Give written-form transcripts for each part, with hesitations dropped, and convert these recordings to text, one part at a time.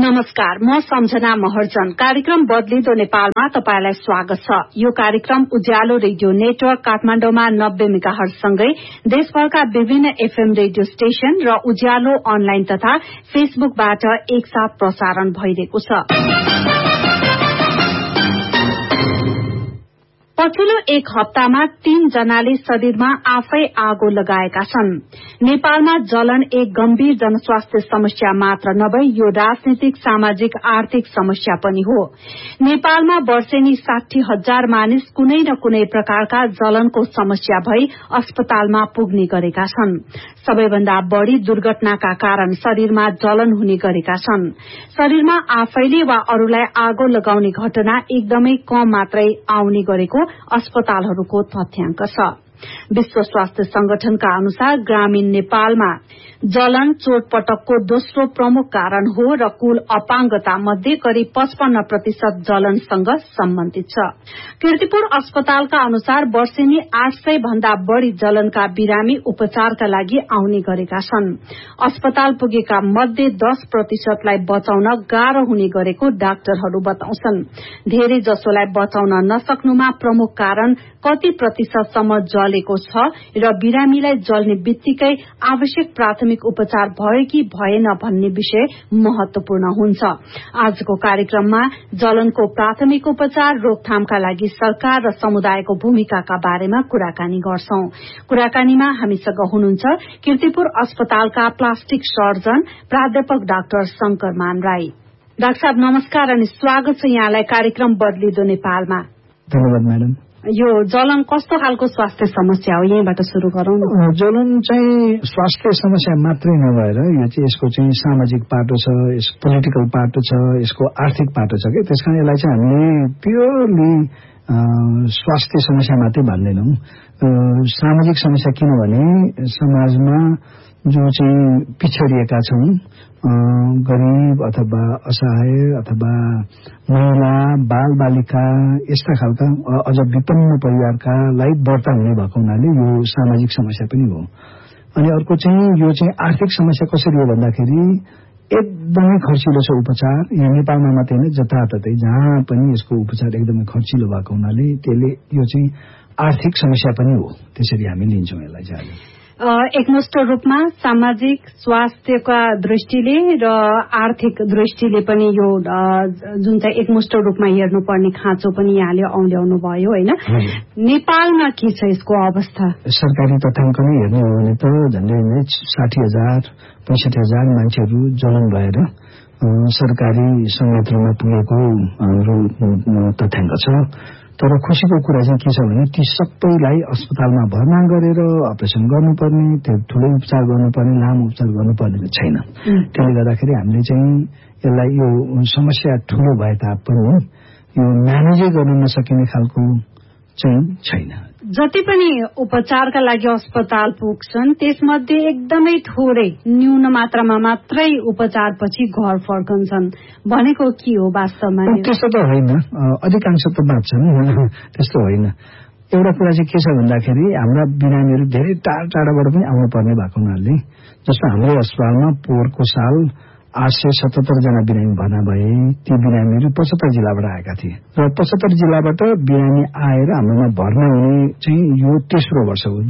नमस्कार, म सम्झना महर्जन। कार्यक्रम बदलिदो नेपालमा तपाईलाई स्वागत छ। यो कार्यक्रम उज्यालो रेडियो नेटवर्क काठमाडौँमा 90 मेगाहर्ज सँगै देशभरका विभिन्न एफएम रेडियो स्टेशन र उज्यालो अनलाइन तथा फेसबुकबाट एकसाथ प्रसारण भइरहेको छ। पछिल्लो एक हप्तामा 3 जनाले शरीरमा आफै आगो लगाएका छन्। नेपालमा जलन एक गम्भीर जनस्वास्थ्य समस्या मात्र नभई यो राजनीतिक, सामाजिक, आर्थिक समस्या पनि हो। नेपालमा वर्षेनी 60,000 मानिस कुनै न कुनै प्रकारका जलनको समस्या भई अस्पतालमा पुग्ने गरेका छन्। सबैभन्दा बढ़ी दुर्घटनाका कारण शरीरमा जलन हुने गरेका छन्। शरीरमा आफैले वा अरूलाई आगो लगाउने घटना एकदमै कम मात्रै आउने गरेको अस्पतालहरूको तथ्याङ्क छ। विश्व स्वास्थ्य संगठनका अनुसार ग्रामीण नेपालमा जलन चोटपटकको दोस्रो प्रमुख कारण हो र कुल अपाङ्गता मध्ये करिब 55% जलनसँग सम्बन्धित छ। कीर्तिपुर अस्पतालका अनुसार वर्षेनी 800 भन्दा बढ़ी जलनका बिरामी उपचारका लागि आउने गरेका छन्। अस्पताल पुगेका मध्ये 10%लाई बचाउन गाह्रो हुने गरेको डाक्टरहरू बताउँछन्। धेरै जसोलाई बचाउन नसक्नुमा प्रमुख कारण कति प्रतिशतसम्म जलेको छ र बिरामीलाई जल्ने बित्तिकै आवश्यक प्राथमिक उपचार भयो कि भएन भन्ने विषय महत्वपूर्ण हुन्छ। आजको कार्यक्रममा जलनको प्राथमिक उपचार, रोकथामका लागि सरकार र समुदायको भूमिकाका बारेमा कुराकानी गर्छौं। कुराकानीमा हामीसँग हुनुहुन्छ कीर्तिपुर अस्पतालका प्लास्टिक सर्जन प्राध्यापक डाक्टर शंकर मान राई। डाक्टर साहब नमस्कार अनि स्वागत छ यहाँलाई कार्यक्रम बदलिदो नेपालमा। धन्यवाद म्याडम। यो जलन कस्तो खालको स्वास्थ्य समस्या हो, यहीँबाट शुरू गरौँ। जलन चाहिँ स्वास्थ्य समस्या मात्रै नभएर यो चाहिँ यसको चाहिँ सामाजिक पाटो छ, यसको पोलिटिकल पाटो छ, यसको आर्थिक पाटो छ कि त्यसकारण यसलाई चाहिँ हामीले प्योरली स्वास्थ्य समस्या मात्रै भन्दैनौँ। सामाजिक समस्या किनभने समाजमा जो चाहिँ पिछडिएका छौँ, गरीब अथवा असहाय अथवा महिला, बाल बालिका यस्ता खालका अझ विपन्न परिवारकालाई बढ्ता हुने भएको हुनाले यो सामाजिक समस्या पनि हो। अनि अर्को चाहिँ यो चाहिँ आर्थिक समस्या कसरी हो भन्दाखेरि एकदमै खर्चिलो छ उपचार। यहाँ नेपालमा मात्रै होइन, जताततै जहाँ पनि यसको उपचार एकदमै खर्चिलो भएको हुनाले त्यसले यो चाहिँ आर्थिक समस्या पनि हो। त्यसरी हामी लिन्छौँ यसलाई चाहिँ। एकमुष्ट रूपमा सामाजिक स्वास्थ्यका दृष्टिले र आर्थिक दृष्टिले पनि यो जुन चाहिँ एकमुष्ट रूपमा हेर्नुपर्ने खाँचो पनि यहाँले औल्याउनु भयो होइन। नेपालमा के छ यसको अवस्था? सरकारी तथ्याङ्क नै हेर्नु हो भने त झन्डै 60,000-65,000 मान्छेहरू जलन भएर सरकारी संयन्त्रमा पुगेको हाम्रो तथ्याङ्क छ। तर खुसीको कुरा चाहिँ के छ भने ती सबैलाई अस्पतालमा भर्ना गरेर अपरेसन गर्नुपर्ने, त्यो ठुलो उपचार गर्नुपर्ने, लामो उपचार गर्नुपर्ने छैन। त्यसले गर्दाखेरि हामीले चाहिँ यसलाई यो समस्या ठुलो भए तापनि यो म्यानेजै गर्न नसकिने खालको चाहिँ छैन। जति पनि उपचारका लागि अस्पताल पुग्छन् त्यसमध्ये एकदमै थोरै न्यून मात्रामा मात्रै उपचारपछि घर फर्कन्छन् भनेको के हो वास्तवमा? त्यस्तो त होइन, अधिकांश त बाँच्छन्, त्यस्तो होइन। एउटा कुरा चाहिँ के छ भन्दाखेरि हाम्रा बिरामीहरू धेरै टाढाबाट पनि आउनुपर्ने भएको हुनाले, जस्तो हाम्रो अस्पतालमा पोहोरको साल 877 जना बिरामी भर्ना भए। ती बिरामीहरू 75 जिल्लाबाट आएका थिए र 75 जिल्लाबाट बिरामी आएर हाम्रोमा भर्ना हुने चाहिँ यो तेस्रो वर्ष हो,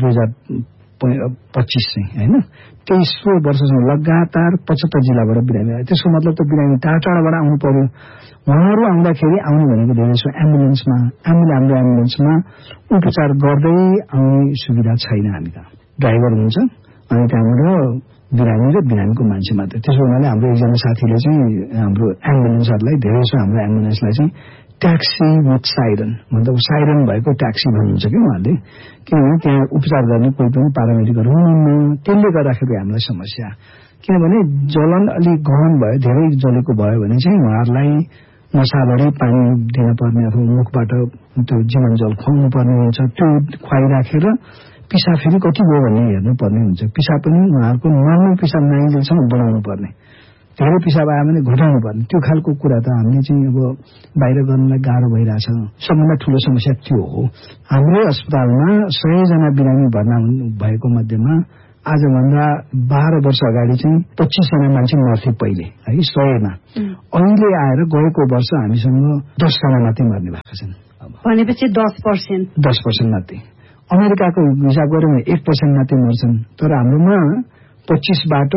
2025 चाहिँ होइन। तेस्रो वर्षसम्म लगातार 75 जिल्लाबाट बिरामी आए। त्यसको मतलब त बिरामी टाढाबाट आउनु पर्यो। उहाँहरू आउँदाखेरि आउनु भनेको धेरै जसो एम्बुलेन्समा, हाम्रो एम्बुलेन्समा उपचार गर्दै आउने सुविधा छैन। हामी कहाँ ड्राइभर हुन्छ अनि त्यहाँबाट बिरामी र बिरामीको मान्छे मात्रै। त्यसो हुनाले हाम्रो एकजना साथीले चाहिँ हाम्रो एम्बुलेन्सहरूलाई धेरै जसो हाम्रो एम्बुलेन्सलाई चाहिँ ट्याक्सी विथ साइरन, मतलब साइरन भएको ट्याक्सी भन्नुहुन्छ कि उहाँले, किनभने त्यहाँ उपचार गर्ने कोही पनि पारामेडिकल हुनुहुन्न। त्यसले गर्दाखेरि हामीलाई समस्या, किनभने जलन अलिक गहन भयो, धेरै जलेको भयो भने चाहिँ उहाँहरूलाई नसाबाटै पानी दिनपर्ने अथवा मुखबाट त्यो जीवन जल खुवाउनु पर्ने हुन्छ। त्यो खुवाइराखेर पिसाब फेरि कति भयो भन्ने हेर्नुपर्ने हुन्छ। पिसाब पनि उहाँहरूको नर्मल पिसाब 9 दिनसम्म बनाउनु पर्ने, धेरै पिसाब आयो भने घटाउनु पर्ने। त्यो खालको कुरा त हामीले चाहिँ अब बाहिर गर्नलाई गाह्रो भइरहेछ। सबभन्दा ठुलो समस्या त्यो हो। हाम्रो अस्पतालमा 100 जना बिरामी भर्ना भएको मध्येमा आजभन्दा 12 वर्ष अगाडि चाहिँ 25 जना मान्छे मर्थे पहिले है 100 मा। अहिले आएर गएको वर्ष हामीसँग 10 जना मात्रै मर्ने भएको छन्। भनेपछि 10% मात्रै। अमेरिकाको हिसाब गऱ्यो भने 1% मात्रै मर्छन्, तर हाम्रोमा 25 बाट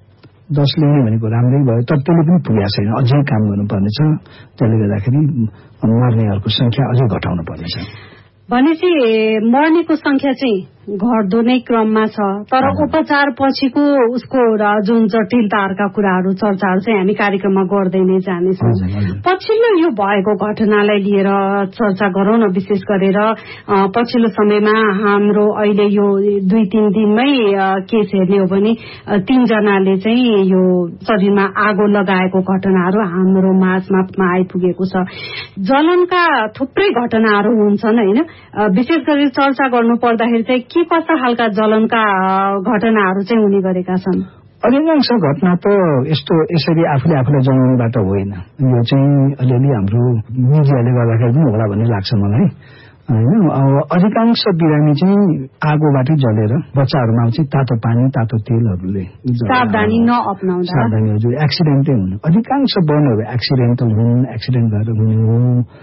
10 ल्याउने भनेको राम्रै भयो, तर त्यसले पनि पुगेको छैन। अझै काम गर्नुपर्नेछ। त्यसले गर्दाखेरि मर्नेहरूको संख्या अझै घटाउनु पर्नेछ। भनेपछि मर्नेको संख्या चाहिँ घट्दो नै क्रममा छ, तर उपचार पछिको उसको जुन जटिलताहरूका कुराहरू चर्चाहरू चाहिँ हामी कार्यक्रममा गर्दै नै जानेछौँ। पछिल्लो यो भएको घटनालाई लिएर चर्चा गरौँ न। विशेष गरेर पछिल्लो समयमा हाम्रो अहिले यो 2-3 दिनमै केस हेर्ने हो भने 3 जनाले चाहिँ यो शरीरमा आगो लगाएको घटनाहरू हाम्रो माझमा आइपुगेको छ। जलनका थुप्रै घटनाहरू हुन्छन् होइन। विशेष गरी चर्चा गर्नु पर्दाखेरि चाहिँ के कस्ता खालका जलनका घटनाहरू चाहिँ हुने गरेका छन्? अधिकांश घटना त यसरी आफूले आफूलाई जनाउनुबाट होइन। यो चाहिँ अलिअलि हाम्रो मिडियाले गर्दाखेरि पनि होला भन्ने लाग्छ मलाई होइन। अब अधिकांश बिरामी चाहिँ आगोबाटै जलेर बच्चाहरूमा चाहिँ तातो पानी तातो तेलहरूले सावधानी नअपनाउँदा हजुर एक्सिडेन्टै हुन्। अधिकांश बर्नहरू एक्सिडेन्टल हुन्, एक्सिडेन्ट भएर हुने हो।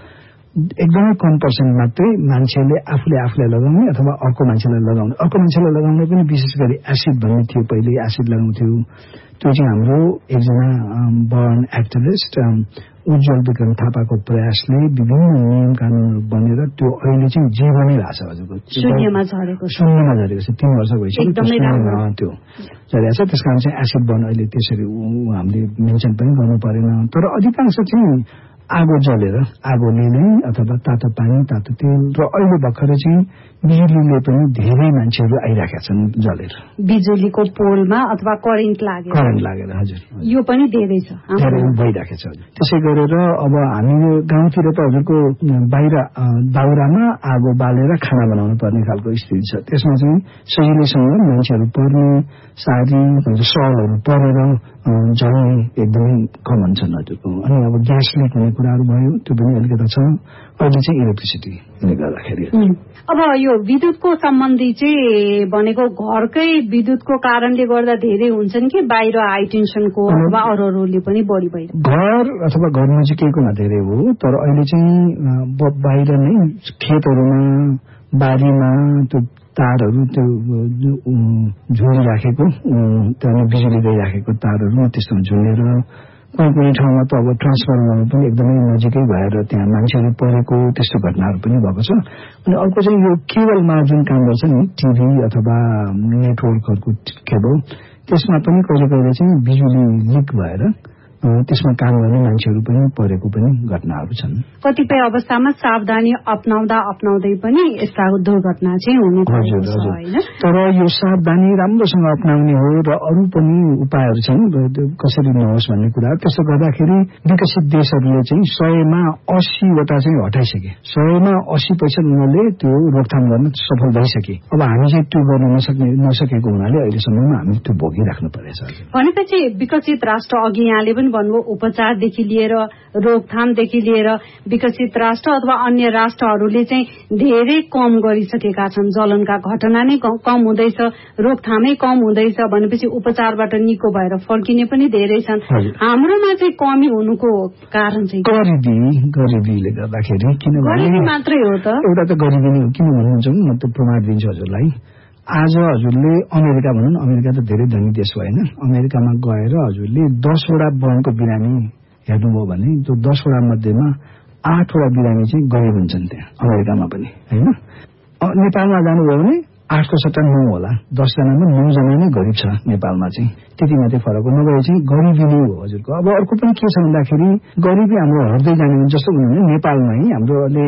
एकदमै कम पर्सेन्ट मात्रै मान्छेले आफूलाई लगाउने अथवा अर्को मान्छेलाई लगाउने। अर्को मान्छेलाई लगाउने पनि विशेष गरी एसिड भन्ने थियो, पहिले एसिड लगाउँथ्यो। त्यो चाहिँ हाम्रो एकजना बर्न एक्टिभिस्ट उज्जवल विक्रम थापाको प्रयासले विभिन्न नियम कानूनहरू बनेर त्यो अहिले चाहिँ जीवनै भएको छ। हजुरको शून्यमा झरेको छ। 3 वर्ष भइसक्यो त्यो झरेको छ। त्यस कारण चाहिँ एसिड बर्न अहिले त्यसरी हामीले मेन्सन पनि गर्नु परेन। तर अधिकांश चाहिँ आगो जलेर आगोले नै अथवा तातो पानी तातो तेल र अहिले भर्खरै चाहिँ बिजुलीले पनि धेरै मान्छेहरू आइरहेका छन् जलेर। बिजुलीको पोलमा अथवा करेन्ट लागेर हजुर यो पनि धेरै छ, धेरै भइरहेको छ। त्यसै गरेर अब हामी गाउँतिर त हजुरको बाहिर दाउरामा आगो बालेर खाना बनाउनु पर्ने खालको स्थिति छ। त्यसमा चाहिँ सजिलैसँग मान्छेहरू पर्ने सारी सलहरू परेर जल्ने एकदमै कमन छन् हजुरको। अनि अब ग्यास लिक हुने कुराहरू भयो, त्यो पनि अलिकति छ। अहिले चाहिँ इलेक्ट्रिसिटीले गर्दाखेरि अब यो विद्युतको सम्बन्धी चाहिँ भनेको घरकै विद्युतको कारणले गर्दा धेरै हुन्छन् कि बाहिर हाई टेन्सनको अथवा अरूले पनि बढी भइरहेको? घर अथवा घर नजिकैकोमा धेरै हो, तर अहिले चाहिँ बाहिर नै खेतहरूमा बारीमा त्यो तारहरू त्यो झुलिराखेको त्यहाँ बिजुली गइराखेको तारहरू त्यस्तो झुलेर कुनै ठाउँमा त अब ट्रान्सफर्मरमा पनि एकदमै नजिकै भएर त्यहाँ मान्छेहरू परेको त्यस्तो घटनाहरू पनि भएको छ। अनि अर्को चाहिँ यो केबलमा जुन काम गर्छ नि टिभी अथवा नेटवर्कहरूको केबल, त्यसमा पनि कहिले कहिले चाहिँ बिजुली लिक भएर त्यसमा काम गर्ने मान्छेहरू पनि परेको पनि घटनाहरू छन्। कतिपय अवस्थामा सावधानी अपनाउँदै पनि यस्ता दुर्घटना चाहिँ हुने गर्छ हैन। तर यो सावधानी राम्रोसँग अपनाउने हो र अरू पनि उपायहरू छन् कसरी नहोस् भन्ने कुरा। त्यसो गर्दाखेरि विकसित देशहरूले चाहिँ 100 मा 80 वटा चाहिँ हटाइसके। 100 मा 80% उनीहरूले त्यो रोकथाम गर्न सफल भइसके। अब हामी चाहिँ त्यो गर्न नसकेको हुनाले अहिलेसम्ममा हामी त्यो भोगिराख्नु परेछ। भनेपछि विकसित राष्ट्र अघि यहाँले पनि भन्नुभयो उपचारदेखि लिएर रोकथामदेखि लिएर विकसित राष्ट्र अथवा अन्य राष्ट्रहरूले चाहिँ धेरै कम गरिसकेका छन्। जलनका घटना नै कम हुँदैछ, रोकथामै कम हुँदैछ भनेपछि उपचारबाट निको भएर फर्किने पनि धेरै छन्। हाम्रोमा चाहिँ कमी हुनुको कारण चाहिँ गरिबीले गर्दाखेरि। गरिबी मात्रै हो त? एउटा त गरिबी नै हो। किन भन्नुहुन्छ म त प्रमाण दिन्छु हजुरलाई। आज हजुरले अमेरिका भनौँ, अमेरिका त धेरै धनी देश होइन। अमेरिकामा गएर हजुरले 10 वटा बर्नको बिरामी हेर्नुभयो भने त्यो 10 वटा मध्येमा 8 वटा बिरामी चाहिँ गरिब हुन्छन् त्यहाँ अमेरिकामा पनि होइन। नेपालमा जानुभयो भने 8 को सट्टा 9 होला, 10 जनामा 9 जना नै गरिब छ नेपालमा चाहिँ। त्यति मात्रै फरक हो, नभए चाहिँ गरिबी नै हो हजुरको। अब अर्को पनि के छ भन्दाखेरि गरिबी हाम्रो हट्दै जाने जस्तो हुनु नेपालमै हाम्रो अहिले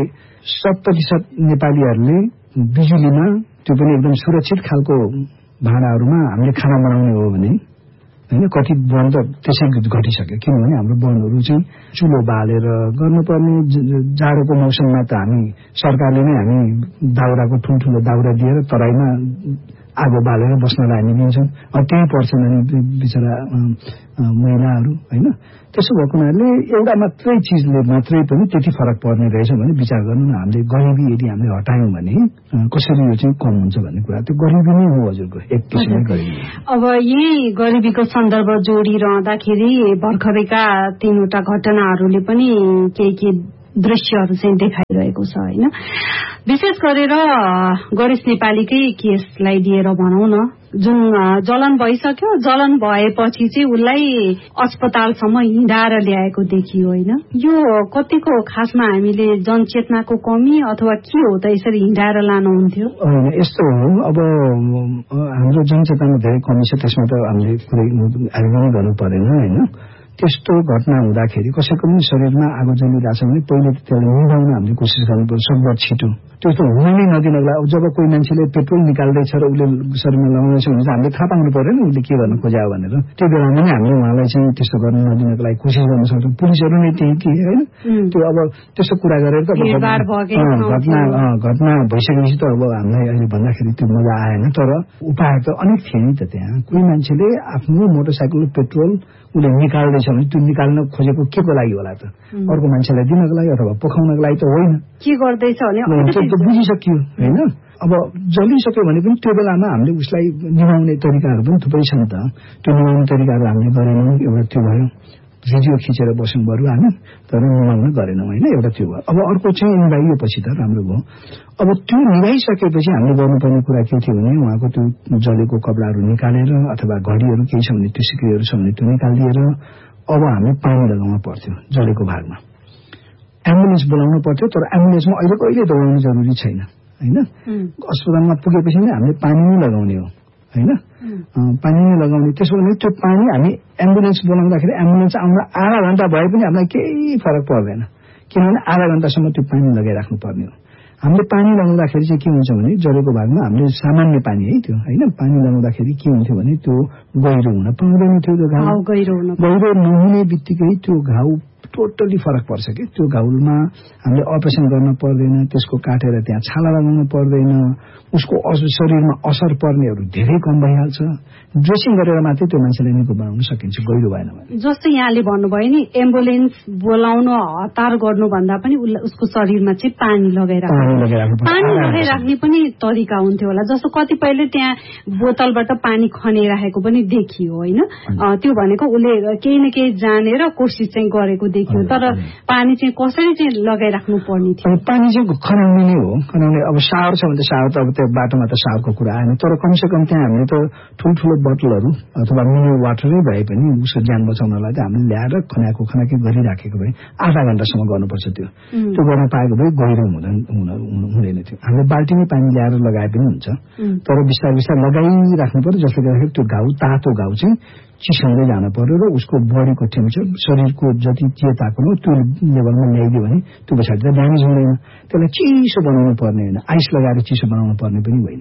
70% नेपालीहरूले बिजुलीमा त्यो पनि एकदम सुरक्षित खालको भाँडाहरूमा हामीले खाना बनाउने हो भने होइन कति वन त त्यसै घटिसक्यो। किनभने हाम्रो वनहरू चाहिँ चुलो बालेर गर्नुपर्ने। जाडोको मौसममा त हामी सरकारले नै हामी दाउराको ठुल्ठुलो दाउरा दिएर तराईमा आगो बालेर बस्नलाई हामी दिन्छौँ, त्यही पर्छन् अनि बिचरा महिलाहरू होइन। त्यसो भएको हुनाले एउटा मात्रै चिजले मात्रै पनि त्यति फरक पर्ने रहेछ भने विचार गर्नु न। हामीले गरिबी यदि हामीले हटायौँ भने कसरी यो चाहिँ कम हुन्छ भन्ने कुरा त्यो गरिबी नै हो हजुरको, एक किसिमले गरिबी। अब यही गरिबीको सन्दर्भ जोडिरहँदाखेरि भर्खरैका 3वटा घटनाहरूले पनि केही दृश्यहरू चाहिँ देखाइरहेको छ होइन। विशेष गरेर गणेश नेपालीकै केसलाई लिएर भनौँ न, जुन जलन भइसक्यो, जलन भएपछि चाहिँ उसलाई अस्पतालसम्म हिँडाएर ल्याएको देखियो होइन। यो कतिको खासमा हामीले जनचेतनाको कमी अथवा के हो त यसरी हिँडाएर लानुहुन्थ्यो? यस्तो हो, अब हाम्रो जनचेतनामा धेरै कमी छ, त्यसमा त हामीले कुरै आग्रह गर्नु परेन होइन। त्यस्तो घटना हुँदाखेरि कसैको पनि शरीरमा आगो जलिरहेछ भने पहिले त्यसलाई निभाउन हामीले कोसिस गर्नुपर्छ सक्दो छिटो। त्यस्तो हुन नै नदिनको लागि जब कोही मान्छेले पेट्रोल निकाल्दैछ र उसले शरीरमा लगाउँदैछ भने हामीले थाहा पाउनु पर्यो नि उसले के गर्न खोज्यो भनेर। त्यो बेलामा नै हामीले उहाँलाई चाहिँ त्यस्तो गर्न नदिनको लागि कोसिस गर्न सक्छौँ। पुलिसहरू नै त्यही के होइन, त्यो अब त्यस्तो कुरा गरेर त घटना भइसकेपछि त अब हामीलाई अहिले भन्दाखेरि त्यो मजा आएन। तर उपाय त अनेक थिए नि त। त्यहाँ कोही मान्छेले आफ्नो मोटरसाइकल पेट्रोल उसले निकाल्दैछ भने त्यो निकाल्न खोजेको के को लागि होला त? अर्को मान्छेलाई दिनको लागि अथवा पकाउनको लागि त होइन। के गर्दैछ भने बुझिसकियो होइन। अब जलिसक्यो भने पनि त्यो बेलामा हामीले उसलाई निभाउने तरिकाहरू पनि थुप्रै छ नि त। त्यो निभाउने तरिकाहरू हामीले गरेनौँ। एउटा त्यो भयो, भिडियो खिचेर बस्नु पर्यो हामी, तर निभाउन गरेनौँ होइन। एउटा त्यो भयो। अब अर्को चाहिँ निभाइएपछि त राम्रो भयो। अब त्यो निभाइसकेपछि हामीले गर्नुपर्ने कुरा के थियो भने उहाँको त्यो जलेको कपडाहरू निकालेर अथवा घडीहरू केही छ भने त्यो सिक्रीहरू छ भने त्यो निकालिदिएर अब हामीले पानी लगाउन पर्थ्यो जलेको भागमा। एम्बुलेन्स बोलाउनु पर्थ्यो, तर एम्बुलेन्समा अहिले कहिले दौडाउनु जरुरी छैन होइन। अस्पतालमा पुगेपछि नै हामीले पानी नै लगाउने हो होइन, पानी नै लगाउने। त्यसो भने त्यो पानी हामी एम्बुलेन्स बोलाउँदाखेरि एम्बुलेन्स आउन आधा घण्टा भए पनि हामीलाई केही फरक पर्दैन, किनभने आधा घण्टासम्म त्यो पानी लगाइराख्नु पर्ने हो। हामीले पानी लगाउँदाखेरि चाहिँ के हुन्छ भने जलेको भागमा हामीले सामान्य पानी है त्यो होइन, पानी लगाउँदाखेरि के हुन्थ्यो भने त्यो गहिरो हुन पाउँदैन थियो। त्यो घाउ गहिरो नहुने बित्तिकै त्यो घाउ टोटली फरक पर्छ कि। त्यो घाउमा हामीले अपरेसन गर्न पर्दैन, त्यसको काटेर त्यहाँ छाला लगाउनु पर्दैन, उसको शरीरमा असर पर्नेहरू धेरै कम भइहाल्छ। ड्रेसिङ गरेर मात्रै त्यो मान्छेलाई निको बनाउन सकिन्छ गहिरो भएन भने। जस्तो यहाँले भन्नुभयो नि एम्बुलेन्स बोलाउन हतार गर्नुभन्दा पनि उसको शरीरमा चाहिँ पानी लगाइराख्ने पनि तरिका हुन्थ्यो होला। जस्तो कतिपयले त्यहाँ बोतलबाट पानी खनिराखेको पनि देखियो होइन। त्यो भनेको उसले केही न केही जानेर कोसिस चाहिँ गरेको देखियो, तर पानी चाहिँ कसरी चाहिँ लगाइराख्नु पर्ने थियो? पानी चाहिँ खनाउने नै हो, खनाउने। अब सावर छ भने त सावर त अब त्यो बाटोमा त सावरको कुरा आएन, तर कमसेकम त्यहाँ हामीले त ठुल्ठुलो बोतलहरू अथवा मिनरल वाटरै भए पनि उसको ज्यान बचाउनलाई त हामीले ल्याएर खनाके गरिराखेको भए आधा घण्टासम्म गर्नुपर्छ। त्यो गर्न पाएको भए गहिरो हुँदैन थियो। हामीले बाल्टीमै पानी ल्याएर लगाए पनि हुन्छ, तर बिस्तारै बिस्तारै लगाइराख्नु पर्यो, जसले गर्दाखेरि त्यो घाउ तातो घाउ चाहिँ चिसोउँदै जानु पर्यो र उसको बडीको टेम्परेचर शरीरको जति जे तापक्रम त्यो लेभलमा ल्याइदियो भने त्यो पछाडि त ड्यामेज हुँदैन। त्यसलाई चिसो बनाउनु पर्ने होइन, आइस लगाएर चिसो बनाउनु पर्ने पनि होइन।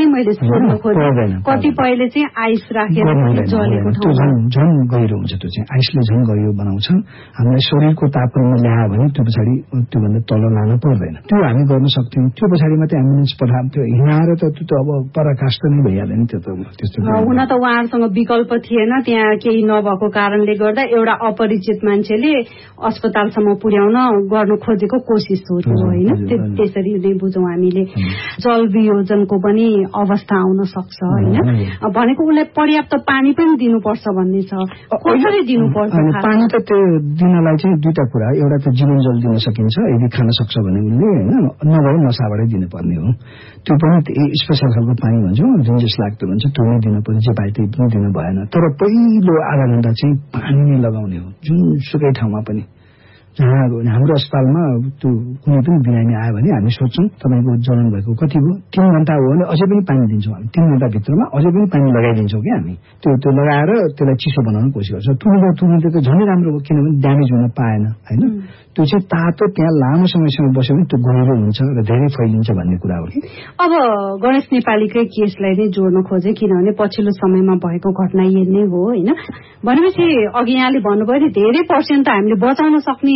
कतिपयले चाहिँ आइस राखेर त्यो झन् गहिरो हुन्छ, त्यो चाहिँ आइसले झन् गहिरो बनाउँछ। हामीलाई शरीरको तापक्रममा ल्यायो भने त्यो पछाडि त्योभन्दा तल लान पर्दैन। त्यो हामी गर्न सक्थ्यौँ। त्यो पछाडि मात्रै एम्बुलेन्स पठाउँथ्यो, हिँडाएर त त्यो अब पराकाष्ठ नै भइहाल्यो नि। त्यो त त्यस्तो हुन त उहाँहरूसँग विकल्प थिएन, त्यहाँ केही नभएको कारणले गर्दा एउटा अपरिचित मान्छेले अस्पतालसम्म पुर्याउन गर्नु खोजेको कोसिस हो त्यो होइन। त्यसरी नै बुझौँ हामीले। जलवियोजनको पनि अवस्था आउन सक्छ होइन, भनेको उसलाई पर्याप्त पानी पनि दिनुपर्छ भन्ने छ। कसरी दिनुपर्छ पानी? त त्यो दिनलाई चाहिँ दुईटा कुरा, एउटा त जीवन जल दिन सकिन्छ यदि खान सक्छ भने उसले होइन, नभए नसाबाटै दिनुपर्ने हो। त्यो पनि स्पेसल खालको पानी भन्छौँ, जुन जस लाग्दो भन्छ त्यो नै दिनु पर्यो, जे पाए त्यही पनि दिनु भएन। तर पहिलो आधा घण्टा चाहिँ पानी नै लगाउने हो जुनसुकै ठाउँमा पनि। जहाँ हाम्रो अस्पतालमा त्यो कुनै पनि बिरामी आयो भने हामी सोध्छौँ तपाईँको जलन भएको कति भयो, 3 घण्टा हो भने अझै पनि पानी दिन्छौँ हामी। 3 घण्टाभित्रमा अझै पनि पानी लगाइदिन्छौँ कि हामी। त्यो लगाएर त्यसलाई चिसो बनाउन कोसिस गर्छौँ। तुरुन्तै त झनै राम्रो हो, किनभने ड्यामेज हुन पाएन होइन। त्यो चाहिँ तातो त्यहाँ लामो समयसम्म बस्यो भने त्यो गहिरो हुन्छ र धेरै फैलिन्छ भन्ने कुरा हो कि। अब गणेश नेपालीकै केसलाई नै जोड्न खोजे, किनभने पछिल्लो समयमा भएको घटना यही नै हो होइन। भनेपछि अघि यहाँले भन्नुभयो नि धेरै पर्सेन्ट त हामीले बचाउन सक्ने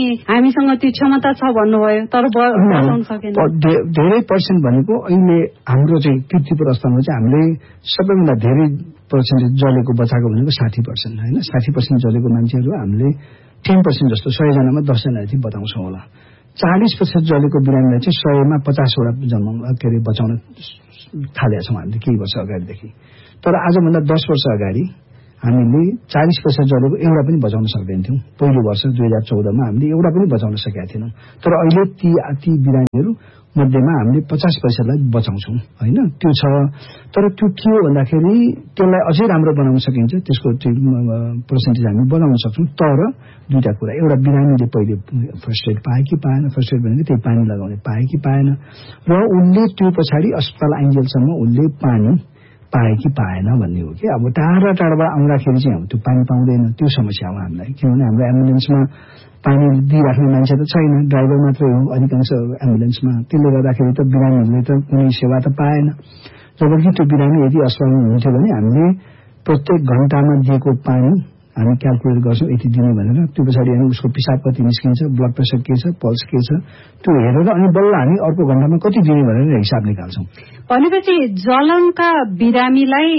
हामीसँग त्यो क्षमता छ भन्नुभयो तर बचाउन सकेन। धेरै पर्सेन्ट भनेको अहिले हाम्रो चाहिँ कीर्तिपुर अस्पतालमा चाहिँ हामीले सबैभन्दा धेरै पर्सेन्टेज जलेको बचाएको भनेको 60% होइन। 60% जलेको मान्छेहरू हामीले 10% जस्तो 100 जनामा 10 जना जति बताउँछौँ होला। 40% जलेको बिरामीलाई चाहिँ 100 मा 50 वटा बचाउन थालेका छौँ हामीले केही वर्ष अगाडिदेखि। तर आजभन्दा 10 वर्ष अगाडि हामीले 40% जलेको एउटा पनि बचाउन सक्दैनथ्यौँ। पहिलो वर्ष 2014 मा हामीले एउटा पनि बचाउन सकेका थिएनौँ। तर अहिले ती बिरामीहरू मध्येमा हामीले 50%लाई बचाउँछौँ होइन। त्यो छ। तर त्यो के हो भन्दाखेरि त्यसलाई अझै राम्रो बनाउन सकिन्छ, त्यसको पर्सेन्टेज हामी बनाउन सक्छौँ। तर दुईटा कुरा, एउटा बिरामीले पहिले फर्स्ट एड पाए कि पाएन, फर्स्ट एड भनेको त्यही पानी लगाउने पाए कि पाएन, र उनले त्यो पछाडि अस्पताल आइन्जेलसम्म उनले पानी पाए कि पाएन भन्ने हो कि। अब टाढाबाट आउँदाखेरि चाहिँ त्यो पानी पाउँदैन, त्यो समस्या हो हामीलाई। किनभने हाम्रो एम्बुलेन्समा पानी दिइराख्ने मान्छे त छैन, ड्राइभर मात्रै हो अधिकांश एम्बुलेन्समा। त्यसले गर्दाखेरि त बिरामीहरूले त कुनै सेवा त पाएन। जबकि त्यो बिरामी यदि अस्पतालमा हुन्थ्यो भने हामीले प्रत्येक घण्टामा दिएको पानी हामी क्यालकुलेट गर्छौँ यति दिने भनेर। त्यो पछाडि हामी उसको पिसाब कति निस्किन्छ, ब्लड प्रेसर के छ, पल्स के छ, त्यो हेरेर अनि बल्ल हामी अर्को घण्टामा कति दिने भनेर हिसाब निकाल्छौँ। भनेपछि जलनका बिरामीलाई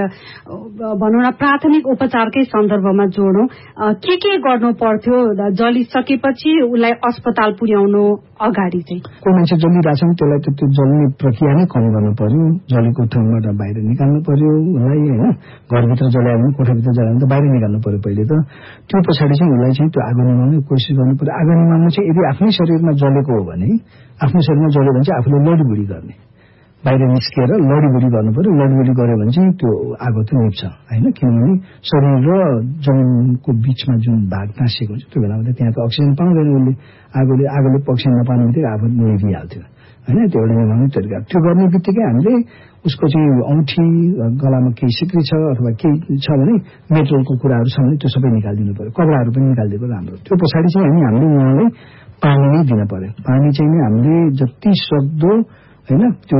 भनौँ न प्राथमिक उपचारकै सन्दर्भमा जोडौँ, के गर्नु पर्थ्यो जलिसकेपछि उसलाई अस्पताल पुर्याउनु अगाडि चाहिँ? कोही मान्छे जलिरहेछ भने त्यसलाई त्यो जल्ने प्रक्रिया नै कम गर्नु पर्यो, जलेको ठाउँबाट बाहिर निकाल्नु पर्यो उसलाई होइन। घरभित्र जलायो भने, कोठाभित्र जलायो भने त बाहिर निकाल्नु पर्यो पहिले त। त्यो पछाडि चाहिँ उसलाई चाहिँ त्यो आगो निभाउने कोसिस गर्नु पर्यो। आगो निभाउनु चाहिँ यदि आफ्नै शरीरमा जलेको हो भने, आफ्नो शरीरमा जल्यो भने चाहिँ आफूले लडीबुडी गर्ने, बाहिर निस्किएर लडीबुडी गर्नु पर्यो। लडीबुडी गर्यो भने चाहिँ त्यो आगो त निप्छ होइन। किनभने शरीर र जमिनको बिचमा जुन भाग टाँसिएको हुन्छ त्यो बेलामा त त्यहाँ त अक्सिजन पाउँदैन उसले। आगोले अक्सिजन नपाउने बित्तिकै आफू निभिहाल्थ्यो होइन। त्यो एउटा निभाउने तरिका। त्यो गर्ने बित्तिकै हामीले उसको चाहिँ औँठी, गलामा केही सिक्री छ अथवा केही छ भने मेटलको कुराहरू छ भने त्यो सबै निकालिदिनु पर्यो, कपडाहरू पनि निकालिदिएको राम्रो। त्यो पछाडि चाहिँ हामीले उहाँलाई पानी नै दिन पर्यो। पानी चाहिँ हामीले जति सक्दो होइन त्यो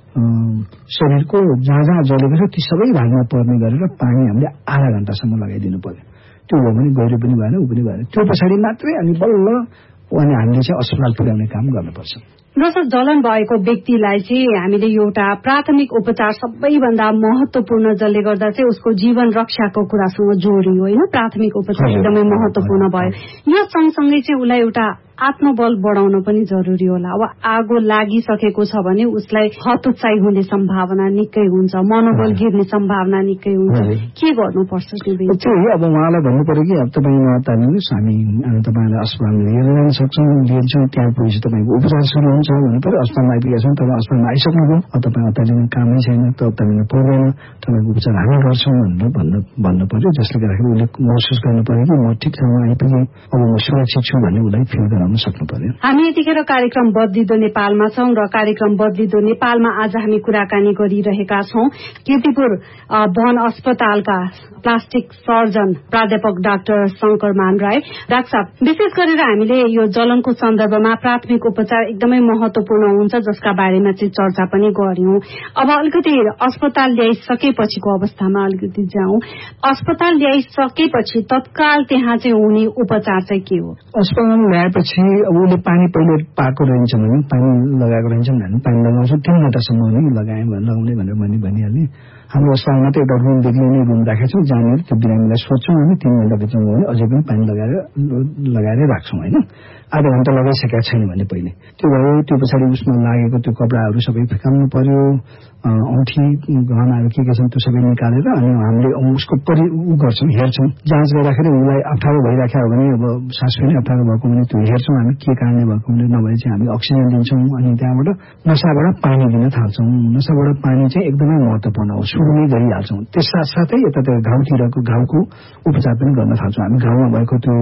शरीरको जहाँ जलेको छ ती सबै भागमा पर्ने गरेर पानी हामीले आधा घण्टासम्म लगाइदिनु पर्यो। त्यो हो भने गहिरो पनि भएन, ऊ पनि भएन। त्यो पछाडि मात्रै अनि बल्ल अनि हामीले चाहिँ अस्पताल पुर्याउने काम गर्नुपर्छ। जस्तो जलन भएको व्यक्तिलाई चाहिँ हामीले एउटा प्राथमिक उपचार सबैभन्दा महत्वपूर्ण जसले गर्दा चाहिँ उसको जीवन रक्षाको कुरासँग जोडियो होइन। प्राथमिक उपचार एकदमै महत्वपूर्ण भयो। यो सँगसँगै चाहिँ उसलाई एउटा आत्मबल बढाउन पनि जरुरी होला। अब आगो लागिसकेको छ भने उसलाई हतोत्साही हुने सम्भावना निकै हुन्छ, मनोबल गिर्ने सम्भावना निकै हुन्छ। के गर्नुपर्छ त्यो? अब उहाँलाई भन्नु पर्यो कि अब तपाईँ तालिनुहोस्, हामी तपाईँलाई अस्पतालमा लिएर जान सक्छौँ, लिन्छौँ, त्यहाँ पुगेपछि तपाईँको उपचार सुरु हुन्छ भन्नु पर्यो। अस्पतालमा आइपुगेका छौँ, तपाईँ अस्पतालमा आइसक्नुभयो, तपाईँ अत्याधिक कामै छैन, तपाईँ पर्दैन, तपाईँको उपचार हामी गर्छौँ भनेर भन्नु पर्यो। जसले गर्दाखेरि उसले महसुस गर्नु पर्यो कि म ठिक ठाउँमा आइपुगेँ, अब म सुरक्षित छु भन्ने उसलाई फिल गराउनु सक्नु पर्यो। हामी यतिखेर कार्यक्रम बदलिदो नेपालमा छौं र कार्यक्रम बदलिदो नेपालमा आज हामी कुराकानी गरिरहेका छौं कीर्तिपुर वन अस्पतालका प्लास्टिक सर्जन प्राध्यापक डाक्टर शंकर मान राय। डाक्टर साहब, विशेष गरेर हामीले यो जलनको सन्दर्भमा प्राथमिक उपचार एकदमै महत्वपूर्ण हुन्छ जसका बारेमा चाहिँ चर्चा पनि गर्यौं। अब अलिकति अस्पताल ल्याइसकेपछिको अवस्थामा अलिकति जाउँ। अस्पताल ल्याइसकेपछि तत्काल त्यहाँ चाहिँ हुने उपचार चाहिँ के हो? अस्पताल ल्याएपछि अब उसले पानी पहिले पाएको रहन्छ भने, पानी लगाएको रहन्छ भने पानी लगाउँछ 3 घण्टासम्म नि लगाउने भनेर भनिहाल्ने। हाम्रो अस्पतालमा त एउटा रुम बेग्लै नै रुम राखेको छौँ, जहाँनिर त्यो बिरामीलाई सोध्छौँ हामी 3 घण्टाभित्रमा हो भने अझै पनि पानी लगाएर राख्छौँ होइन। आधा घण्टा लगाइसकेका छैन भने पहिले त्यो भयो। त्यो पछाडि उसमा लागेको त्यो कपडाहरू सबै फिकाल्नु पर्यो, औँठी गहनाहरू के छन् त्यो सबै निकालेर अनि हामीले उसको गर्छौँ, हेर्छौँ। जाँच गर्दाखेरि उसलाई अप्ठ्यारो भइराखेको हो भने, अब सास फेर्ने अप्ठ्यारो भएको भने त्यो हेर्छौँ हामी के कारणले भएको भने, नभए चाहिँ हामी अक्सिजन दिन्छौँ। अनि त्यहाँबाट नसाबाट पानी दिन थाल्छौँ। नसाबाट पानी चाहिँ एकदमै महत्त्वपूर्ण हो, सुरु नै गरिहाल्छौँ। त्यस साथसाथै यतातिर घाउतिरको घाउको उपचार पनि गर्न थाल्छौँ हामी। घाउमा भएको त्यो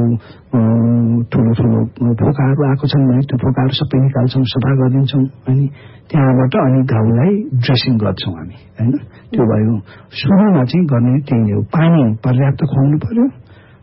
ठुलो फोकाहरू आएको छन् भने त्यो फोकाहरू सबै निकाल्छौँ, सफा गरिदिन्छौँ। अनि त्यहाँबाट अनि घाउलाई ड्रेसिङ गर्छौँ हामी होइन। त्यो भयो सुरुमा चाहिँ गर्ने त्यही नै हो। पानी पर्याप्त खुवाउनु पर्यो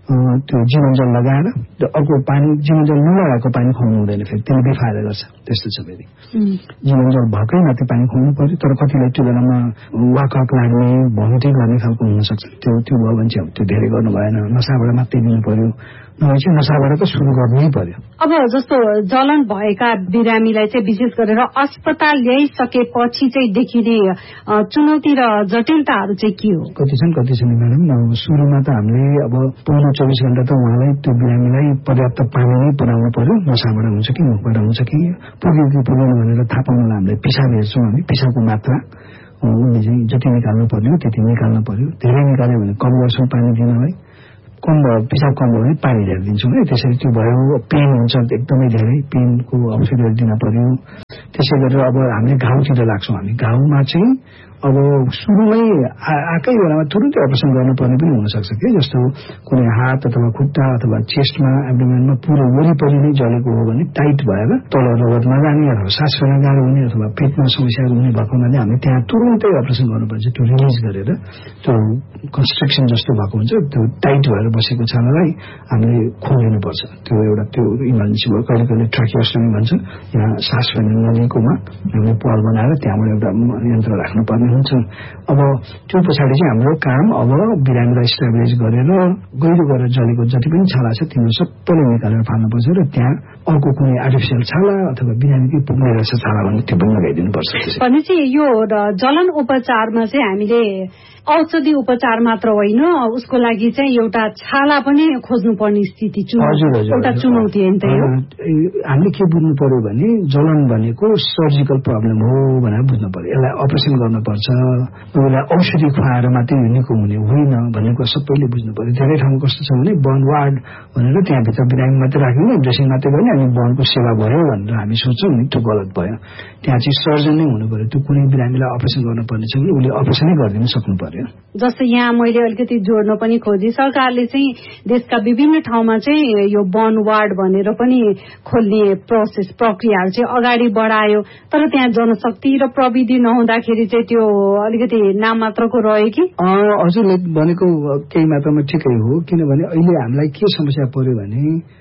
त्यो जीवनजल लगाएर अर्को पानी जीवनजल नलगाएको पानी खुवाउनु हुँदैन, फेरि त्यसले बेफाइदा गर्छ। त्यस्तो छ फेरि जीवनजल भएकै मात्रै पानी खुवाउनु पर्यो। तर कतिलाई त्यो बेलामा वाकआउट लाग्ने भमिटिङ गर्ने खालको हुनसक्छ। त्यो भयो भने चाहिँ त्यो धेरै गर्नु भएन, नसाबाट मात्रै दिनु पर्यो, नभए चाहिँ नसाबाट त सुरु गर्नै पर्यो। अब जस्तो जलन भएका बिरामीलाई चाहिँ विशेष गरेर अस्पताल ल्याइसकेपछि चाहिँ देखिने चुनौती र जटिलताहरू चाहिँ के हो? कति छन् म्याडम। सुरुमा त हामीले अब 24 घण्टा त उहाँलाई त्यो बिरामीलाई पर्याप्त पानी नै पुर्याउनु पर्यो। नसाबाट हुन्छ कि मुखबाट हुन्छ कि पुग्यो कि पुगेन भनेर थाहा पाउनलाई हामीले पिसाब हेर्छौँ। हामी पिसाबको मात्रा उसले चाहिँ जति निकाल्नु पर्यो त्यति निकाल्नु पर्यो। धेरै निकाल्यो भने कम गर्छौँ पानी दिनलाई, कम भयो पिसाब कम भयो भने पानी धेरै दिन्छौँ है। त्यसरी त्यो भयो। पेन हुन्छ एकदमै धेरै, पेनको औषधिहरू दिन पर्यो। त्यसै गरेर अब हामीले घाउतिर लाग्छौँ। हामी घाउमा चाहिँ अब सुरुमै आएकै बेलामा तुरुन्तै अपरेसन गर्नुपर्ने पनि हुनसक्छ कि, जस्तो कुनै हात अथवा खुट्टा अथवा चेस्टमा एब्डोमेनमा पुरो वरिपरि नै जलेको हो भने टाइट भएर तल रगत नजाने अथवा सास फेर्न गाह्रो हुने अथवा पेटमा समस्याहरू हुने भएको हुनाले हामी त्यहाँ तुरुन्तै अपरेसन गर्नुपर्छ। त्यो रिलिज गरेर त्यो कन्स्ट्रक्सन जस्तो भएको हुन्छ, त्यो टाइट भएर बसेको छालालाई हामीले खोलिनुपर्छ। त्यो एउटा त्यो इमर्जेन्सी भयो। कहिले कहिले ट्राकियोस्टोमी भन्छ, यहाँ सास फेर्न नलिएकोमा हामीले पाल बनाएर त्यहाँबाट एउटा यन्त्र राख्नुपर्ने हुन्छ। अब त्यो पछाडि चाहिँ हाम्रो काम अब बिरामीलाई स्टेबलाइज गरेर गहिरो गरेर जलेको जति पनि छाला छ तिनीहरू सबैले निकालेर फाल्नुपर्छ र त्यहाँ अर्को कुनै आर्टिफिसियल छाला अथवा बिरामीकै पुग्ने रहेछ छाला भने त्यो पनि लगाइदिनुपर्छ। भनेपछि यो जलन उपचारमा चाहिँ हामीले औषधि उपचार मात्र होइन, उसको लागि चाहिँ एउटा छाला पनि खोज्नुपर्ने स्थिति एउटा चुनौती होइन त यो। हामीले के बुझ्नु पर्यो भने जलन भनेको सर्जिकल प्रब्लम हो भनेर बुझ्नु पर्यो। यसलाई अपरेसन गर्नुपर्छ, उसलाई औषधि खुवाएर मात्रै निको हुने होइन भन्ने कुरा सबैले बुझ्नु पर्यो। धेरै ठाउँमा कस्तो छ भने बर्न वार्ड भनेर त्यहाँभित्र बिरामी मात्रै राख्ने, ड्रेसिङ मात्रै गर्ने अनि बर्नको सेवा भयो भनेर हामी सोच्छौँ नि, त्यो गलत भयो। त्यहाँ चाहिँ सर्जन नै हुनु पर्यो। त्यो कुनै बिरामीलाई अपरेसन गर्नुपर्ने छ भने उसले अपरेसनै गरिदिनु सक्नु पर्यो। जस्तो यहाँ मैले अलिकति जोड्न पनि खोजेँ, सरकारले चाहिँ देशका विभिन्न ठाउँमा चाहिँ यो बर्न वार्ड भनेर पनि खोल्ने प्रक्रियाहरू चाहिँ अगाडि बढायो। तर त्यहाँ जनशक्ति र प्रविधि नहुँदाखेरि चाहिँ त्यो अलिकति नाम मात्रको रह्यो कि? हजुरले भनेको केही मात्रामा ठिकै हो। किनभने अहिले हामीलाई के समस्या पर्यो भने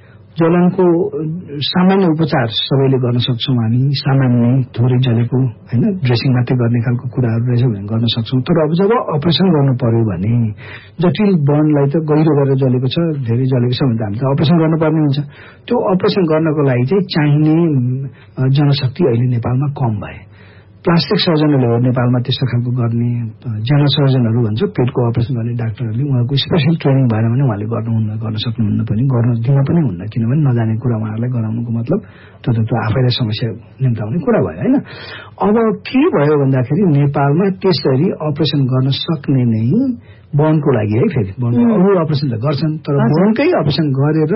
जलनको सामान्य उपचार सबैले गर्न सक्छौँ हामी, सामान्य थोरै जलेको होइन ड्रेसिङ मात्रै गर्ने खालको कुराहरू रहेछ भने गर्न सक्छौँ। तर अब जब अपरेसन गर्नु पर्यो भने जटिल बर्नलाई त गहिरो गरेर जलेको छ, धेरै जलेको छ भने त हामी त अपरेसन गर्नुपर्ने हुन्छ। त्यो अपरेसन गर्नको लागि चाहिँ चाहिने जनशक्ति अहिले नेपालमा कम भए। प्लास्टिक सर्जनहरूले हो नेपालमा त्यस्तो खालको गर्ने, जेनरल सर्जनहरू भन्छ पेटको अपरेसन गर्ने डाक्टरहरूले, उहाँको स्पेसल ट्रेनिङ भएन भने उहाँले गर्न सक्नुहुन्न पनि, गर्न दिन पनि हुन्न। किनभने नजाने कुरा उहाँहरूलाई गराउनुको मतलब त्यो आफैलाई समस्या निम्ताउने कुरा भयो होइन। अब के भयो भन्दाखेरि नेपालमा त्यसरी अपरेसन गर्न सक्ने नै बर्नको लागि है, फेरि बर्नको अरू अपरेसन त गर्छन् तर बर्नकै अपरेसन गरेर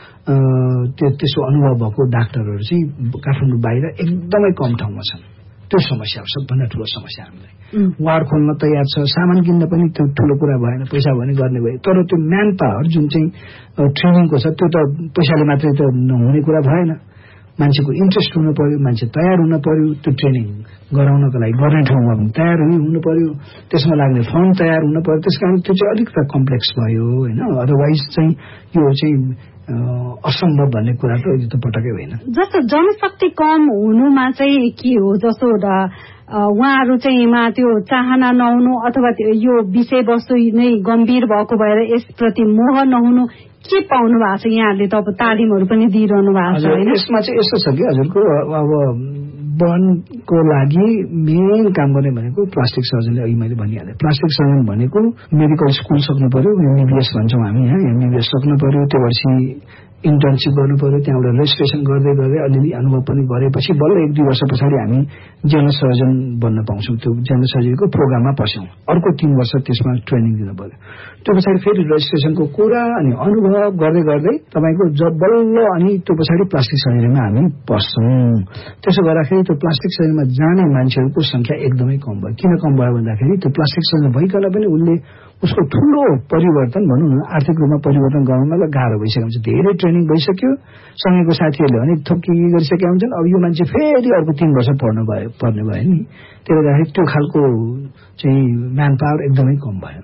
त्यसो अनुभव भएको डाक्टरहरू चाहिँ काठमाडौँ बाहिर एकदमै कम ठाउँमा छन्। त्यो समस्या हो सबभन्दा ठुलो समस्या। हामीलाई वार्ड खोल्न तयार छ, सामान किन्न पनि त्यो ठुलो कुरा भएन, पैसा भने गर्ने भयो। तर त्यो म्यान पावर जुन चाहिँ ट्रेनिङको छ त्यो त पैसाले मात्रै त नहुने कुरा भएन। मान्छेको इन्ट्रेस्ट हुनु पर्यो, मान्छे तयार हुनु पर्यो, त्यो ट्रेनिङ गराउनको लागि गर्ने ठाउँमा पनि तयार हुनु पर्यो, त्यसमा लाग्ने फन्ड तयार हुनु पर्यो। त्यस कारण त्यो चाहिँ अलिकति कम्प्लेक्स भयो होइन। अदरवाइज चाहिँ यो चाहिँ असम्भव भन्ने कुरा त पटक्कै होइन। जस्तो जनशक्ति कम हुनुमा चाहिँ के हो, जस्तो उहाँहरू चाहिँ त्यो चाहना नहुनु अथवा यो विषयवस्तु नै गम्भीर भएको भएर यसप्रति मोह नहुनु, के पाउनु भएको छ? यहाँहरूले त अब तालिमहरू पनि दिइरहनु भएको छ होइन? यसमा चाहिँ यस्तो छ कि हजुरको अब बर्नको लागि मेन काम गर्ने भनेको प्लास्टिक सर्जनले, अघि मैले भनिहालेँ। प्लास्टिक सर्जन भनेको मेडिकल स्कुल सक्नु पर्यो, एमबिबिएस भन्छौँ हामी यहाँ, एमबिबिएस सक्नु पर्यो, त्यो वर्ष इन्टर्नसिप गर्नु पर्यो, त्यहाँबाट रेजिस्ट्रेसन गर्दै गर्दै अलिअलि अनुभव पनि गरेपछि बल्ल 1-2 वर्ष पछाडि हामी जेनरल सर्जन बन्न पाउँछौँ। त्यो जेनरल सर्जरीको प्रोग्राममा पस्यौँ। अर्को 3 वर्ष त्यसमा ट्रेनिङ दिनु पर्यो। त्यो पछाडि फेरि रेजिस्ट्रेसनको कुरा अनि अनुभव गर्दै गर्दै तपाईँको बल्ल अनि त्यो पछाडि प्लास्टिक सर्जरीमा हामी पस्छौँ। त्यसो गर्दाखेरि त्यो प्लास्टिक सर्जरीमा जाने मान्छेहरूको संख्या एकदमै कम भयो। किन कम भयो भन्दाखेरि त्यो प्लास्टिक सर्जन भइकन पनि उसले उसको ठुलो परिवर्तन भनौँ न आर्थिक रूपमा परिवर्तन गराउनलाई गाह्रो भइसकेको हुन्छ। धेरै ट्रेनिङ भइसक्यो, सँगैको साथीहरूले भने थोकी गरिसकेका हुन्छन्। अब यो मान्छे फेरि अर्को 3 वर्ष पर्ने भयो नि। त्यसले गर्दाखेरि त्यो खालको चाहिँ म्यान पावर एकदमै कम भयो।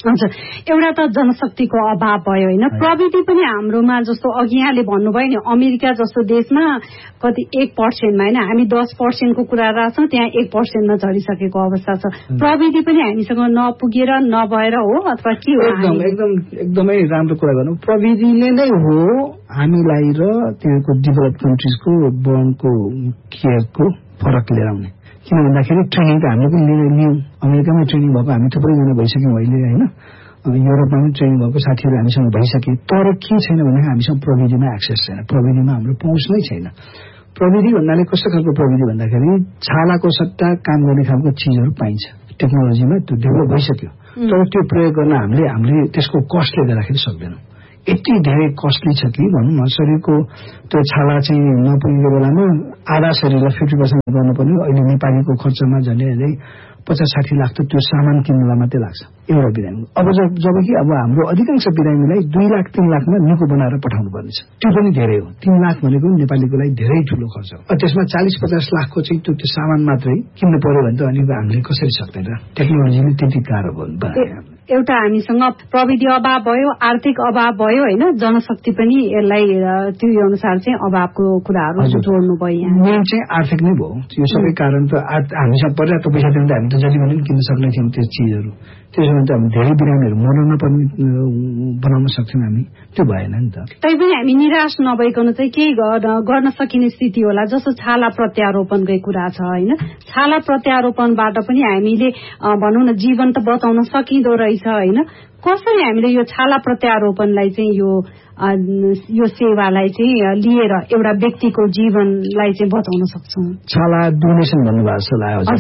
हजुर, एउटा त जनशक्तिको अभाव भयो होइन, प्रविधि पनि हाम्रोमा जस्तो अघि यहाँले भन्नुभयो नि अमेरिका जस्तो देशमा कति 1% होइन, हामी 10% को कुरा राख्छौँ, त्यहाँ 1% मा झरिसकेको अवस्था छ। प्रविधि पनि हामीसँग नपुगेर नभएर हो अथवा के हो? एकदमै राम्रो कुरा गर्नु। प्रविधिले नै हो हामीलाई र त्यहाँको डेभलप कन्ट्रिजको बर्नको केयरको फरक लिएर आउने। किन भन्दाखेरि ट्रेनिङ त हामीले पनि लियौँ, अमेरिकामा ट्रेनिङ भएको हामी थुप्रैजना भइसक्यौँ अहिले होइन, युरोपमा पनि ट्रेनिङ भएको साथीहरू हामीसँग भइसके। तर के छैन भने हामीसँग प्रविधिमा एक्सेस छैन, प्रविधिमा हाम्रो पहुँच नै छैन। प्रविधि भन्नाले कस्तो खालको प्रविधि भन्दाखेरि छालाको सट्टा काम गर्ने खालको चिजहरू पाइन्छ, टेक्नोलोजीमा त्यो डेभलप भइसक्यो। तर त्यो प्रयोग गर्न हामीले त्यसको कस्टले गर्दाखेरि सक्दैनौँ। यति धेरै कस्टली छ कि भनौँ न, शरीरको त्यो छाला चाहिँ नपुगेको बेलामा आधा शरीरलाई 50% गर्नुपर्ने अहिले नेपालीको खर्चमा झन्डै 50-60 लाख त त्यो सामान किन्नलाई मात्रै लाग्छ एउटा बिरामी। अब जबकि अब हाम्रो अधिकांश बिरामीलाई 2 लाख 3 लाखमा निको बनाएर पठाउनु पर्नेछ, त्यो पनि धेरै हो। 3 लाख भनेको नेपालीको लागि धेरै ठुलो खर्च हो। त्यसमा 40-50 लाखको चाहिँ त्यो सामान मात्रै किन्नु पर्यो भने त अनि हामीले कसरी सक्दैन, टेक्नोलोजीले त्यति गाह्रो बनायो। एउटा हामीसँग प्रविधि अभाव भयो, आर्थिक अभाव भयो होइन, जनशक्ति पनि यसलाई त्यो अनुसार चाहिँ अभावको कुराहरू जोड्नु भयो। मेन चाहिँ आर्थिक नै भयो। यो सबै कारण त हामीसँग पर्याप्त पैसा दिनु त हामी त जति पनि किन्न सक्ने थियौँ त्यो चिजहरू। त्यसो भने त हामी धेरै बिरामीहरू मर्न नपर्ने बनाउन सक्छौँ हामी, त्यो भएन नि त। तैपनि हामी निराश नभइकन चाहिँ केही गर्न सकिने स्थिति होला, जस्तो छाला प्रत्यारोपणकै कुरा छ होइन। छाला प्रत्यारोपणबाट पनि हामीले भनौँ न जीवन त बचाउन सकिँदो रहेछ होइन। कसरी हामीले यो छाला प्रत्यारोपणलाई चाहिँ यो सेवालाई चाहिँ लिएर एउटा व्यक्तिको जीवनलाई चाहिँ बचाउन सक्छौँ? छाला डोनेसन भन्नुभएको छ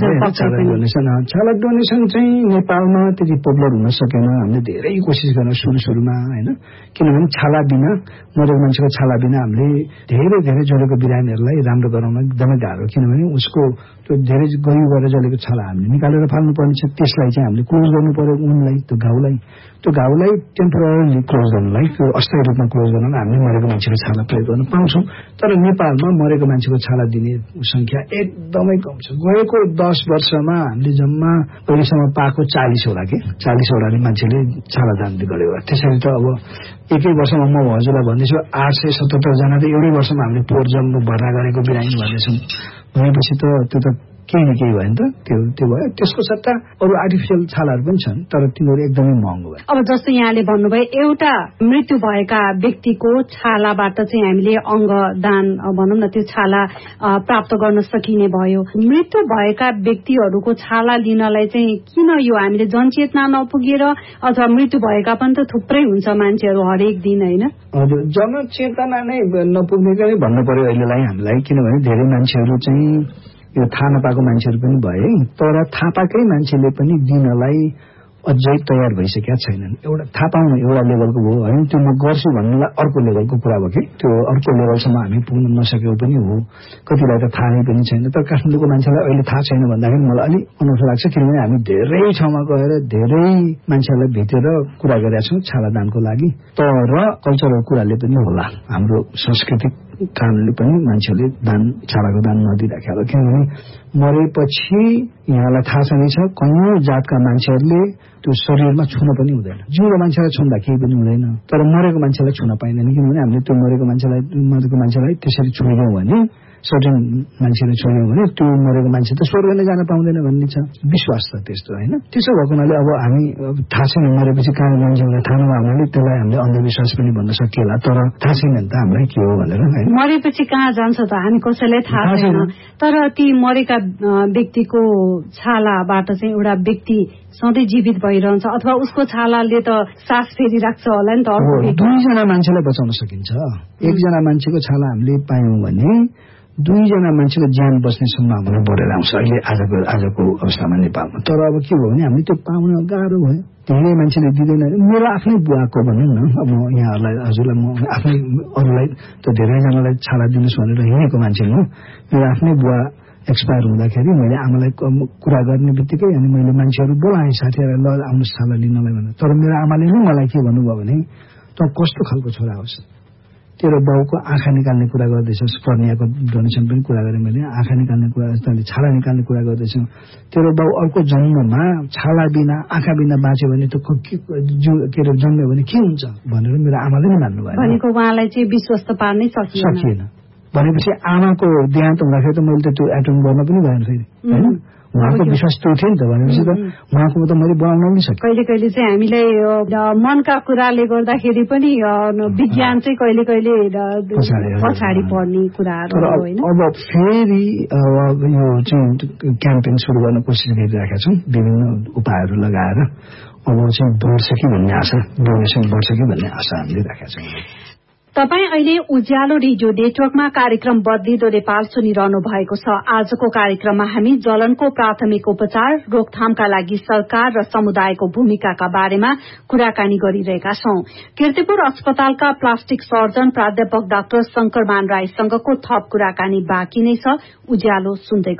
होला। छाला डोनेसन चाहिँ नेपालमा त्यति पपुलर हुन सकेन। हामीले धेरै कोसिस गर्न सुरुमा होइन, किनभने छाला बिना मरेको मान्छेको छाला बिना हामीले धेरै जलेको बिरामीहरूलाई राम्रो गराउन एकदमै गाह्रो, किनभने उसको त्यो धेरै गहिरो गरेर जलेको छाला हामीले निकालेर फाल्नु पर्ने छ। त्यसलाई चाहिँ हामीले क्लोज गर्नु पर्यो, उनलाई त्यो घाउलाई टेम्पोररी क्लोज गर्नलाई, त्यो अस्थायी रूपमा क्लोज गर्न हामीले मरेको मान्छेको छाला प्रयोग गर्न पाउँछौँ। तर नेपालमा मरेको मान्छेको छाला दिने संख्या एकदमै कम छ। गएको 10 वर्षमा हामीले जम्मा अहिलेसम्म पाएको 40 वटाले मान्छेले छाला दान गर्यो। त्यसरी त अब एकै वर्षमा म हजुरलाई भन्दैछु 877 जना त एउटै वर्षमा हामीले पोहोर जम्मू भर्ना गरेको बिरामी भन्दैछौँ भनेपछि त त्यो त केही न केही भयो नि त, त्यो भयो। त्यसको सट्टा अरू आर्टिफिसियल छालाहरू पनि छन्, तर तिनीहरू एकदमै महँगो भयो। अब जस्तो यहाँले भन्नुभयो एउटा मृत्यु भएका व्यक्तिको छालाबाट चाहिँ हामीले अङ्ग दान भनौँ न त्यो छाला प्राप्त गर्न सकिने भयो। मृत्यु भएका व्यक्तिहरूको छाला लिनलाई चाहिँ किन यो हामीले जनचेतना नपुगेर, अथवा मृत्यु भएका पनि त थुप्रै हुन्छ मान्छेहरू हरेक दिन होइन? हजुर, जनचेतना नै नपुग्नेकै भन्नु पर्यो अहिलेलाई हामीलाई, किनभने धेरै मान्छेहरू चाहिँ यो थाहा नपाएको मान्छेहरू पनि भए, तर थाहा पाएकै मान्छेले पनि दिनलाई अझै तयार भइसकेका छैनन्। एउटा थाहा पाउनु एउटा लेभलको भयो होइन, त्यो म गर्छु भन्नुलाई अर्को लेभलको कुरा भयो कि त्यो अर्को लेभलसम्म हामी पुग्न नसकेको पनि हो। कतिलाई त थाहा नै पनि छैन। तर काठमाडौँको मान्छेलाई अहिले थाहा छैन भन्दाखेरि मलाई अलिक अनौठो लाग्छ, किनभने हामी धेरै ठाउँमा गएर धेरै मान्छेलाई भेटेर कुरा गरेका छौँ छालादानको लागि। तर कल्चरल कुराले पनि होला, हाम्रो सांस्कृतिक कारणले पनि मान्छेले छालाको दान नदिइराखेको, किनभने मरेपछि यहाँलाई थाहा छ कैयौं जातका मान्छेहरूले त्यो शरीरमा छुन पनि हुँदैन। जिउँदो मान्छेलाई छुँदा केही पनि हुँदैन, तर मरेको मान्छेलाई छुन पाइँदैन, किनभने हामीले त्यो मरेको मान्छेलाई त्यसरी छोड्यौँ भने, सर्टेन मान्छेले छोड्यौँ भने त्यो मरेको मान्छे त स्वर्ग नै जान पाउँदैन भन्ने छ विश्वास त त्यस्तो होइन। त्यसो भएको हुनाले अब हामी थाहा छैन मरेपछि कहाँ मान्छेलाई थाहा नभएको हुनाले त्यसलाई हामीले अन्धविश्वास पनि भन्न सकिएला, तर थाहा छैन नि त हामीलाई के हो भनेर। मरेपछि कहाँ जान्छ त हामी कसैलाई थाहा छैन, तर ती मरेका व्यक्तिको छालाबाट चाहिँ एउटा व्यक्ति सधैँ जीवित भइरहन्छ, अथवा उसको छालाले त सास फेरिराख्छ होला नि त। 2 जना मान्छेलाई बचाउन सकिन्छ। 1 जना मान्छेको छाला हामीले पायौँ भने 2 जना मान्छेको ज्यान बस्ने सम्भावना बढेर आउँछ अहिले आजको अवस्थामा नेपालमा। तर अब के भयो भने हामीले त्यो पाउन गाह्रो भयो, धेरै मान्छेले दिँदैन। मेरो आफ्नै बुवाको भनौँ न, अब यहाँहरूलाई हजुरलाई म आफ्नै अरूलाई त धेरैजनालाई छाला दिनुहोस् भनेर हिँडेको मान्छे हो। मेरो आफ्नै बुवा एक्सपायर हुँदाखेरि मैले आमालाई कुरा गर्ने बित्तिकै अनि मैले मान्छेहरू बोलाएँ साथीहरूलाई, ल आउनुहोस् छाला लिनलाई भनेर। तर मेरो आमाले नै मलाई के भन्नुभयो भने त कस्तो खालको छोरा होस्, तेरो बाउको आँखा निकाल्ने कुरा गर्दैछस्, कर्नियाको डोनेसन पनि कुरा गरेँ मैले, आँखा निकाल्ने कुरा, तैँले छाला निकाल्ने कुरा गर्दैछौ, तेरो बाउ अर्को जन्ममा छाला बिना आँखा बिना बाँच्यो भने त के अरे जन्म्यो भने के हुन्छ भनेर मेरो आमाले नै मान्नु भयो। भनेको उहाँलाई चाहिँ विश्वस्त पार्नै सकिएन। भनेपछि आमाको देहान्त हुँदाखेरि त मैले त त्यो एटेन्ड गर्न पनि भएन फेरि, होइन? उहाँको विश्वास त्यो थियो नि त। भनेपछि त उहाँको त मैले बनाउन पनि सकेँ। कहिले कहिले चाहिँ हामीलाई मनका कुराले गर्दाखेरि पनि विज्ञान चाहिँ कहिले कहिले पछाडि पर्ने कुराहरू होइन। अब फेरि यो चाहिँ क्याम्पेन सुरु गर्न कोसिस गरिरहेका छौँ विभिन्न उपायहरू लगाएर। अब चाहिँ बढ्छ कि भन्ने आशा, डोनेसन बढ्छ कि भन्ने आशा हामीले राखेका छौँ। तपाईँ अहिले उज्यालो रेडियो नेटवर्कमा कार्यक्रम बदलिदो नेपाल सुनिरहनु भएको छ। आजको कार्यक्रममा हामी जलनको प्राथमिक उपचार, रोकथामका लागि सरकार र समुदायको भूमिकाका बारेमा कुराकानी गरिरहेका छौं। कीर्तिपुर अस्पतालका प्लास्टिक सर्जन प्राध्यापक डाक्टर शंकरमान राईसँगको थप कुराकानी बाँकी नै छ। उज्यालो सुन्दै